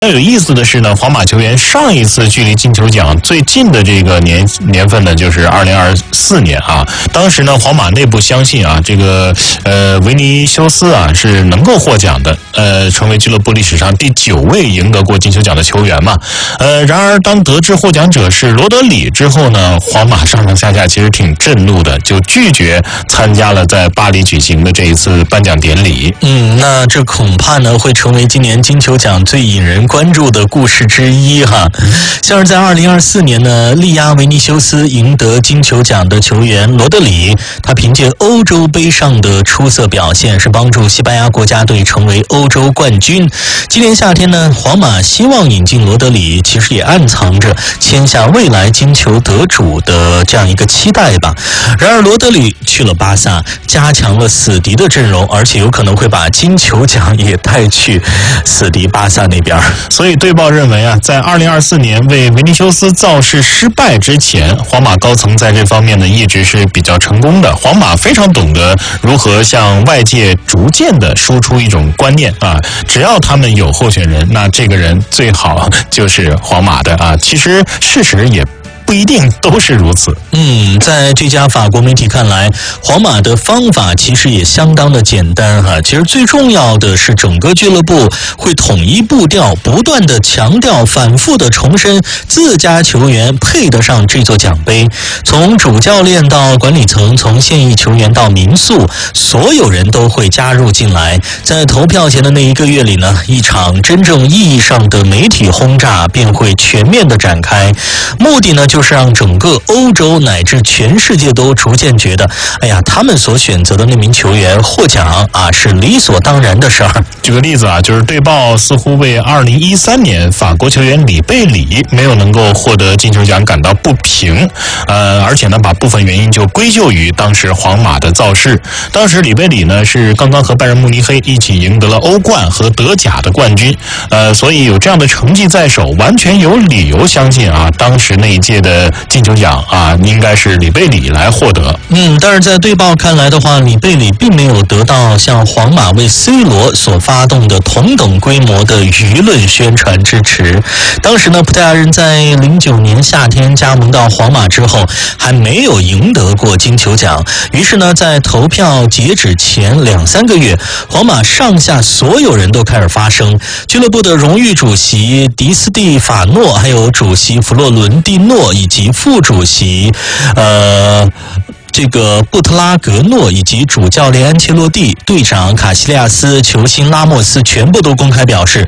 有意思的是呢，皇马球员上一次距离金球奖最近的这个年份呢，就是2024年啊。当时呢，皇马内部相信啊，这个维尼修斯啊是能够获奖的，成为俱乐部历史上第9位赢得过金球奖的球员嘛。然而当得知获奖者是罗德里之后呢，皇马上上下下其实挺震怒的，就拒绝参加了在巴黎举行的这一次颁奖典礼。 那这恐怕呢会成为今年金球奖最引人关注的故事之一哈。像是在2024年呢，力压维尼修斯赢得金球奖的球员罗德里，他凭借欧洲杯上的出色表现，是帮助西班牙国家队成为欧洲冠军。今年夏天呢，皇马希望引进罗德里，其实也暗藏着签下未来金球得主的这样一个期待吧。然而罗德里去了巴萨，加强了死敌的阵容，而且有可能会把金球奖也带去死敌巴萨那边。 所以队报认为啊，在2024年为维尼修斯造势失败之前，皇马高层在这方面呢一直是比较成功的。皇马非常懂得如何向外界逐渐的输出一种观念啊，只要他们有候选人，那这个人最好就是皇马的啊。其实事实也不一定都是如此。 在这家法国媒体看来，皇马的方法其实也相当的简单哈。其实最重要的是整个俱乐部会统一步调，不断的强调，反复的重申自家球员配得上这座奖杯。从主教练到管理层，从现役球员到民宿，所有人都会加入进来。在投票前的那1个月里呢，一场真正意义上的媒体轰炸便会全面的展开，目的呢就是让整个欧洲乃至全世界都逐渐觉得，他们所选择的那名球员获奖啊是理所当然的事儿。 举个例子啊，就是队报似乎为2013年法国球员里贝里没有能够获得金球奖感到不平，而且呢把部分原因就归咎于当时皇马的造势。当时里贝里呢是刚刚和拜仁慕尼黑一起赢得了欧冠和德甲的冠军，所以有这样的成绩在手，完全有理由相信啊，当时那一届的金球奖啊应该是里贝里来获得。 但是在队报看来的话，里贝里并没有得到像皇马为 C 罗所发动的同等规模的舆论宣传支持。当时呢，葡萄牙人在09年夏天加盟到皇马之后，还没有赢得过金球奖。于是呢，在投票截止前2-3个月，皇马上下所有人都开始发声。俱乐部的荣誉主席迪斯蒂法诺，还有主席弗洛伦蒂诺，以及副主席这个布特拉格诺，以及主教练安切洛蒂、队长卡西利亚斯、球星拉莫斯全部都公开表示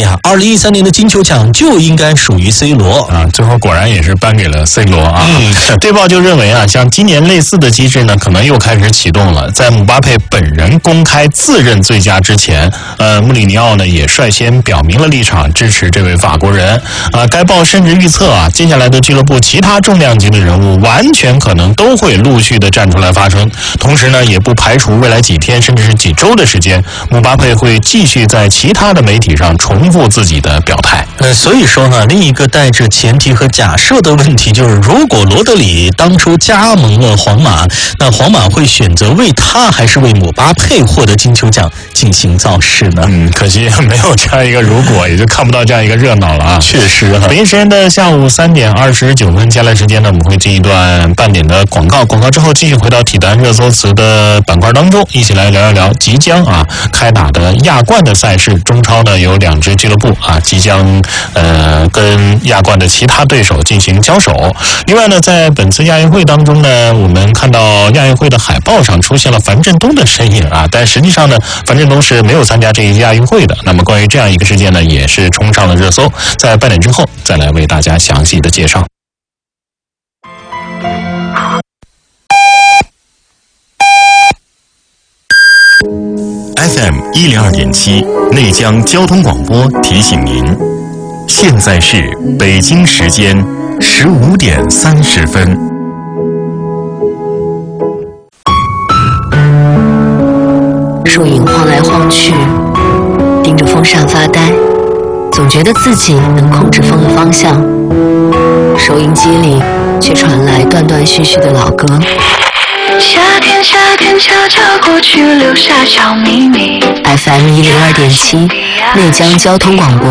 ，2013年的金球奖就应该属于 C 罗啊。最后果然也是颁给了 C 罗啊。队报就认为啊，像今年类似的机制呢，可能又开始启动了。在姆巴佩本人公开自认最佳之前，穆里尼奥呢也率先表明了立场，支持这位法国人啊。该报甚至预测啊，接下来的俱乐部其他重量级的人物完全可能都会陆续的站出来发声，同时呢，也不排除未来几天甚至是几周的时间，姆巴佩会继续在其他的媒体上重复自己的表态。 所以说呢，另一个带着前提和假设的问题就是，如果罗德里当初加盟了皇马，那皇马会选择为他还是为姆巴佩获得金球奖进行造势呢？ 可惜没有这样一个如果，也就看不到这样一个热闹了啊。 确实北京时间的下午3点29分，接下来时间呢，我们会进一段半点的广告之后继续回到体坛热搜词的板块当中，一起来聊一聊即将开打的亚冠的赛事。中超呢有2支俱乐部即将跟亚冠的其他对手进行交手。另外呢，在本次亚运会当中呢，我们看到亚运会的海报上出现了樊振东的身影但实际上呢，樊振东是没有参加这一届亚运会的。那么关于这样一个事件呢，也是冲上了热搜。在半点之后再来为大家详细的介绍。 FM 102.7内江交通广播提醒您，现在是北京时间15点30分。 树影晃来晃去，盯着风扇发呆，总觉得自己能控制风的方向。收音机里却传来断断续续的老歌。 夏天，夏天悄悄过去，留下小秘密。 FM 102.7内江交通广播。